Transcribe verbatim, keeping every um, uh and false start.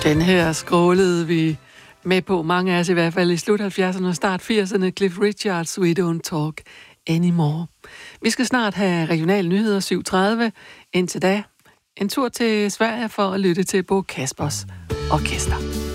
Den her skrålede vi med på, mange af os i hvert fald i slut halvfjerdserne og start firserne, Cliff Richards, We Don't Talk Anymore. Vi skal snart have regionale nyheder syv tredive. Indtil da, en tur til Sverige for at lytte til Bo Kaspers Orkester.